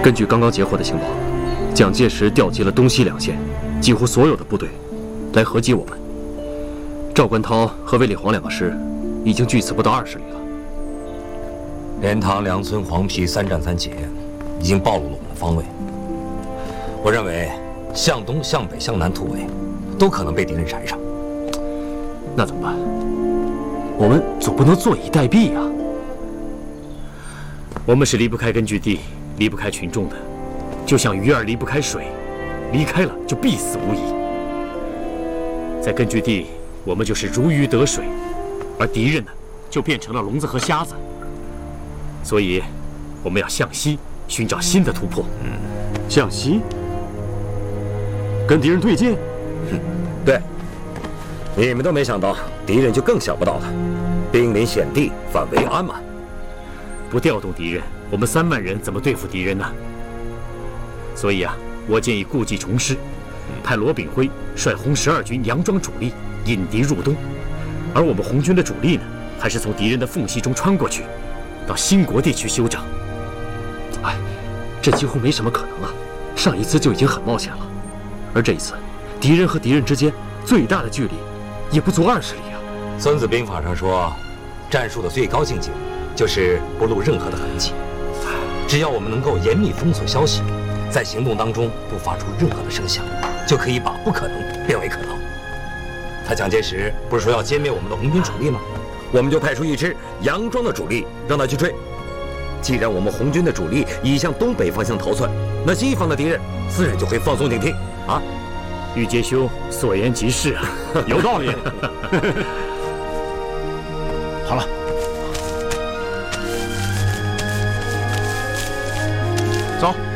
根据刚刚截获的情报，蒋介石调集了东西两线几乎所有的部队，来合击我们。赵观涛和卫立煌2个师已经距此不到20里了。 莲塘、梁村、黄陂3战3捷，已经暴露了我们的方位。我认为向东、向北、向南突围，都可能被敌人缠上。 那怎么办？我们总不能坐以待毙呀！我们是离不开根据地，离不开群众的，就像鱼儿离不开水，离开了就必死无疑。在根据地，我们就是如鱼得水，而敌人呢，就变成了聋子和瞎子。所以，我们要向西寻找新的突破。 向西，跟敌人对接。 对，你们都没想到，敌人就更想不到了。兵临险地，反为安嘛。 不调动敌人，我们3万人怎么对付敌人呢？所以啊，我建议故技重施，派罗炳辉率红12军佯装主力，引敌入东，而我们红军的主力呢，还是从敌人的缝隙中穿过去，到新国地区休整。哎，这几乎没什么可能啊！上一次就已经很冒险了，而这一次，敌人和敌人之间最大的距离也不足20里啊。 孙子兵法上说，战术的最高境界就是不露任何的痕迹。只要我们能够严密封锁消息，在行动当中不发出任何的声响，就可以把不可能变为可能。他蒋介石不是说要歼灭我们的红军主力吗？我们就派出一支佯装的主力，让他去追。既然我们红军的主力已向东北方向逃窜，那西方的敌人自然就会放松警惕啊！ 玉阶兄所言极是啊， 有道理。 好了， 走。